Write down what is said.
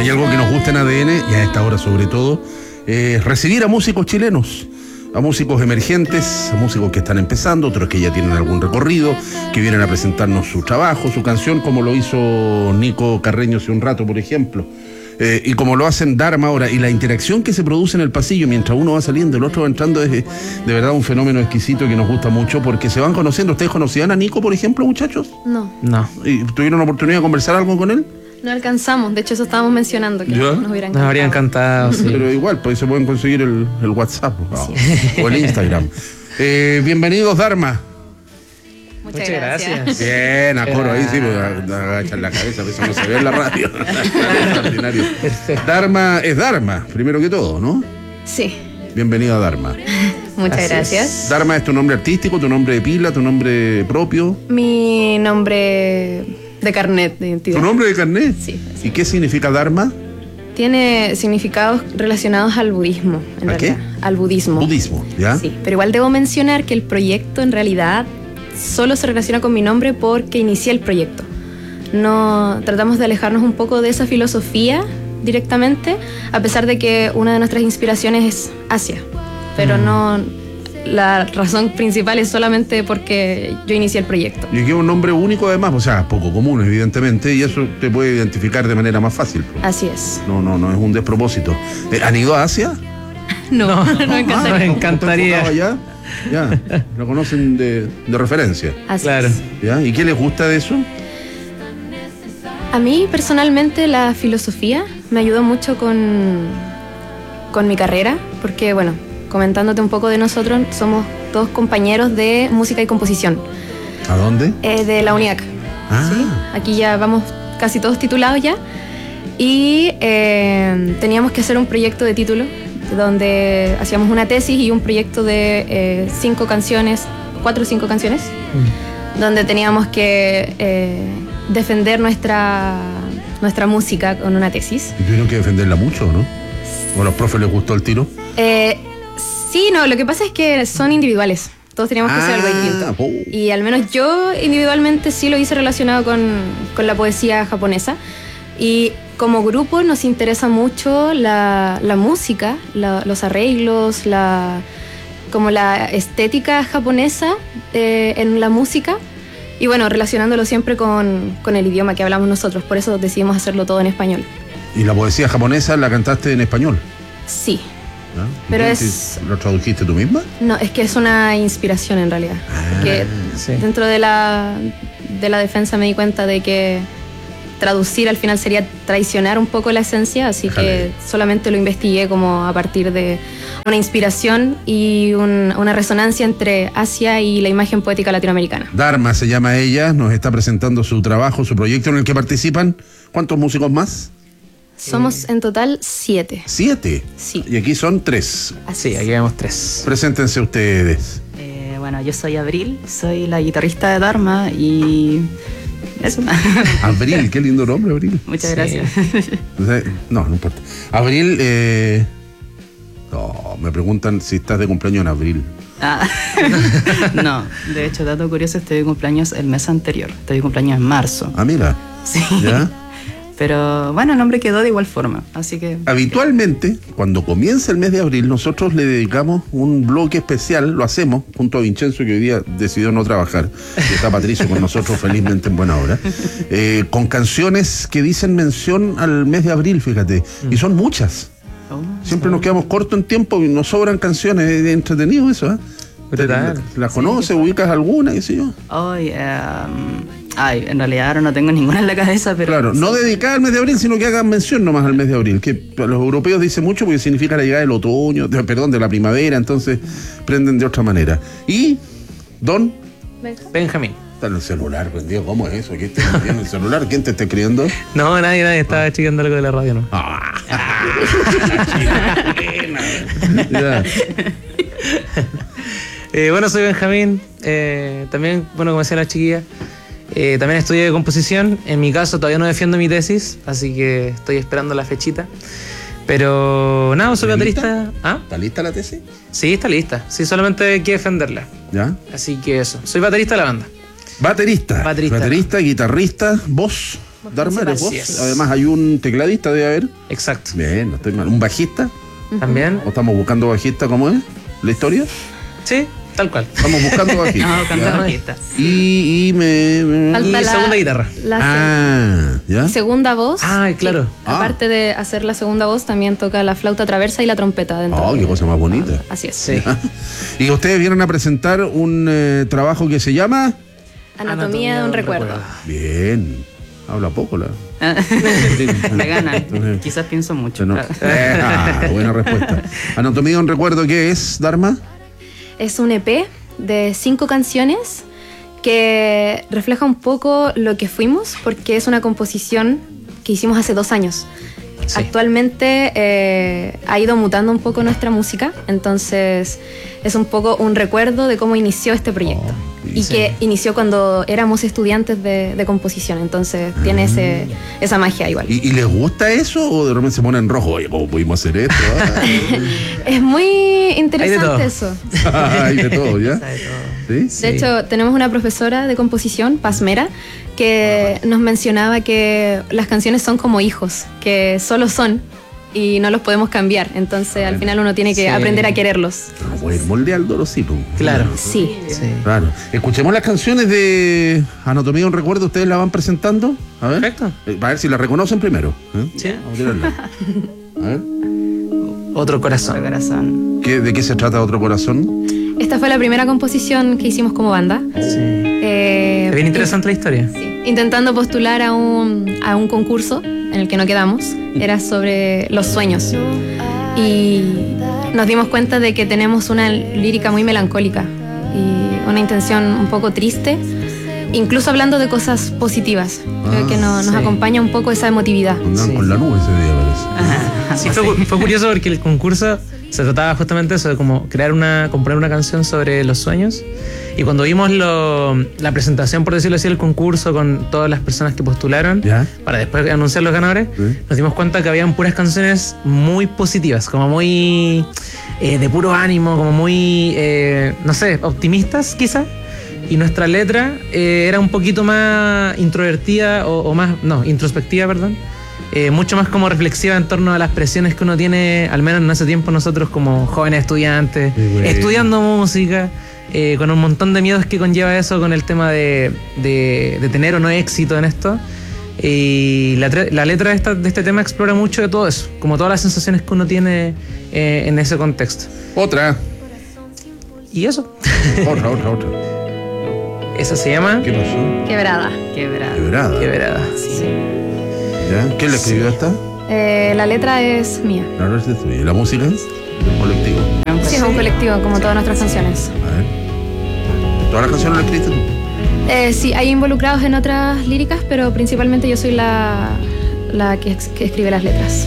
hay algo que nos gusta en ADN, y a esta hora sobre todo, es recibir a músicos chilenos, a músicos emergentes, a músicos que están empezando, otros que ya tienen algún recorrido, que vienen a presentarnos su trabajo, su canción, como lo hizo Nico Carreño hace un rato, por ejemplo. Y como lo hacen Dharma ahora, y la interacción que se produce en el pasillo mientras uno va saliendo, el otro va entrando, es de verdad un fenómeno exquisito que nos gusta mucho, porque se van conociendo. ¿Ustedes conocían a Nico, por ejemplo, muchachos? No. ¿Y tuvieron la oportunidad de conversar algo con él? No alcanzamos, de hecho eso estábamos mencionando, que nos Nos habría encantado, sí. Pero igual, pues se pueden conseguir el WhatsApp o el Instagram. Bienvenidos, Dharma. Muchas gracias. Bien, a coro ahí, sí, agachan la cabeza, eso no se ve en la radio. Extraordinario. Dharma es Dharma, primero que todo, ¿no? Sí. Bienvenido a Dharma. Muchas gracias. Dharma es tu nombre artístico, tu nombre de pila, tu nombre propio. Mi nombre de carnet de identidad. ¿Tu nombre de carnet? Sí. ¿Y qué significa Dharma? Tiene significados relacionados al budismo, en ¿A realidad. qué? Al budismo. Budismo, ¿ya? Sí, pero igual debo mencionar que el proyecto en realidad solo se relaciona con mi nombre porque inicié el proyecto. No tratamos de alejarnos un poco de esa filosofía directamente, a pesar de que una de nuestras inspiraciones es Asia, pero no, la razón principal es solamente porque yo inicié el proyecto. Y aquí es un nombre único además, o sea, poco común evidentemente, y eso te puede identificar de manera más fácil. Así es. No es un despropósito. ¿Han ido a Asia? No, me encantaría. Nos encantaría. ¿Allá? Ya, lo conocen de referencia. Así Claro. es. ¿Ya? ¿Y qué les gusta de eso? A mí personalmente la filosofía me ayudó mucho con mi carrera, porque bueno, comentándote un poco de nosotros, somos todos compañeros de música y composición. ¿A dónde? De la UNIAC. Ah. ¿Sí? Aquí ya vamos casi todos titulados ya. Y teníamos que hacer un proyecto de título donde hacíamos una tesis y un proyecto de 4 o 5 canciones, donde teníamos que defender nuestra música con una tesis. ¿Y tuvieron que defenderla mucho, no? ¿O a los profes les gustó el tiro? Sí, no, lo que pasa es que son individuales. Todos teníamos que hacer algo distinto. Y al menos yo individualmente sí lo hice relacionado con la poesía japonesa. Y como grupo nos interesa mucho la música, los arreglos, como la estética japonesa en la música. Y bueno, relacionándolo siempre con el idioma que hablamos nosotros. Por eso decidimos hacerlo todo en español. ¿Y la poesía japonesa la cantaste en español? Sí. ¿No? Pero ¿Lo tradujiste tú misma? No, es que es una inspiración en realidad. Porque sí. dentro de la defensa me di cuenta de que traducir al final sería traicionar un poco la esencia, así que solamente lo investigué como a partir de una inspiración y una resonancia entre Asia y la imagen poética latinoamericana. Dharma se llama ella, nos está presentando su trabajo, su proyecto en el que participan. ¿Cuántos músicos más? Somos en total 7. ¿7? Sí. Y aquí son 3. Sí, aquí vemos 3. Preséntense ustedes. Bueno, yo soy Abril, soy la guitarrista de Dharma y eso. Abril, qué lindo nombre, Abril. Muchas gracias. No importa. Abril, no, me preguntan si estás de cumpleaños en abril. No, de hecho, dato curioso, estoy de cumpleaños el mes anterior. Estoy de cumpleaños en marzo. Ah, mira. Sí. ¿Ya? Pero bueno, el nombre quedó de igual forma, así que... Habitualmente, cuando comienza el mes de abril, nosotros le dedicamos un bloque especial, lo hacemos junto a Vincenzo, que hoy día decidió no trabajar, y está Patricio con nosotros felizmente en buena hora, con canciones que dicen mención al mes de abril, fíjate, y son muchas. Siempre nos quedamos cortos en tiempo y nos sobran canciones, es entretenido eso, ¿eh? ¿Las conoces? ¿Ubicas alguna? ¿Qué sé yo? En realidad ahora no tengo ninguna en la cabeza, pero... Claro, no dedicar al mes de abril, sino que hagan mención nomás al mes de abril, que a los europeos dice mucho porque significa la llegada del otoño, de la primavera, entonces prenden de otra manera. Y, Don... Benjamín. Está en el celular, prendido, ¿cómo es eso? ¿Quién está escribiendo en el celular? ¿Quién te está escribiendo? No, nadie estaba chequeando algo de la radio, ¿no? Ya. Bueno, soy Benjamín, también, bueno, como decía la chiquilla, también estudié composición. En mi caso todavía no defiendo mi tesis, así que estoy esperando la fechita. Pero nada, soy baterista. ¿Ah? ¿Está lista la tesis? Sí, está lista. Sí, solamente hay que defenderla. ¿Ya? Así que eso. Soy baterista de la banda. Baterista, guitarrista, voz. Dharma, ¿eres vos? Así es. Además hay un tecladista, debe haber. Exacto. Bien, no estoy mal. ¿Un bajista? También. ¿O estamos buscando bajista? ¿Cómo es la historia? Sí, tal cual. Estamos buscando bajista. No, canta ¿ya? bajista. Y Falta Y segunda guitarra. ¿ya? Segunda voz. Ah, claro. Sí. Aparte de hacer la segunda voz, también toca la flauta traversa y la trompeta dentro. Oh, qué cosa más bonita. Así es. Sí. Y ustedes vienen a presentar un trabajo que se llama... Anatomía de un recuerdo. Bien. Habla poco la... Me ganan. Quizás pienso mucho. No. Buena respuesta. Anatomía de un recuerdo, ¿qué es, Dharma? Es un EP de 5 canciones que refleja un poco lo que fuimos, porque es una composición que hicimos hace 2 años. Sí. Actualmente ha ido mutando un poco nuestra música, entonces es un poco un recuerdo de cómo inició este proyecto. Y sí. que inició cuando éramos estudiantes de composición, entonces tiene esa magia igual. ¿Y les gusta eso o de repente se ponen rojo? Oye, ¿cómo pudimos hacer esto? Es muy Hay de interesante todo. eso. Hay de todo, ¿ya? Sabe todo. ¿Sí? Sí. De hecho, tenemos una profesora de composición, Pasmera, que nos mencionaba que las canciones son como hijos, que solo son y no los podemos cambiar. Entonces, al final uno tiene que Sí. aprender a quererlos. Ah, bueno, moldeándolo, sí. Pues. Claro. Sí. Sí. Claro. Escuchemos las canciones de Anatomía de un recuerdo, ustedes la van presentando. A ver. Perfecto. A ver si la reconocen primero. ¿eh? Sí. Vamos a tirarla. A ver. Otro corazón. Otro corazón. ¿De qué se trata Otro Corazón? Esta fue la primera composición que hicimos como banda. Sí. Eh, Es bien interesante la historia. Sí, intentando postular a un concurso en el que no quedamos. Era sobre los sueños. Y nos dimos cuenta de que tenemos una lírica muy melancólica y una intención un poco triste, incluso hablando de cosas positivas. Creo que nos sí. acompaña un poco esa emotividad. Andaban Sí. con la nube ese día, parece. Sí, fue curioso porque el concurso se trataba justamente de eso, de como componer una canción sobre los sueños. Y cuando vimos la presentación, por decirlo así, del concurso con todas las personas que postularon, ¿Ya? para después anunciar los ganadores, Sí. nos dimos cuenta que habían puras canciones muy positivas, como muy de puro ánimo, como muy, no sé, optimistas quizá. Y nuestra letra era un poquito más introvertida o más, no, introspectiva, perdón. Mucho más como reflexiva en torno a las presiones que uno tiene, al menos en ese tiempo nosotros como jóvenes estudiantes, Qué bueno. estudiando música, con un montón de miedos que conlleva eso con el tema de tener o no éxito en esto. Y la letra de este tema explora mucho de todo eso, como todas las sensaciones que uno tiene en ese contexto. Otra. Y eso, Otra. esa se llama ¿Qué pasó? Quebrada. Quebrada. Quebrada. Quebrada. ¿Ya? ¿Quién le escribió esta? La letra es mía. La verdad es tuya. ¿Y la música? Un colectivo. Sí, es un colectivo, como todas nuestras canciones. A ver. ¿Todas las canciones las escribiste tú? Sí, hay involucrados en otras líricas, pero principalmente yo soy la que escribe las letras.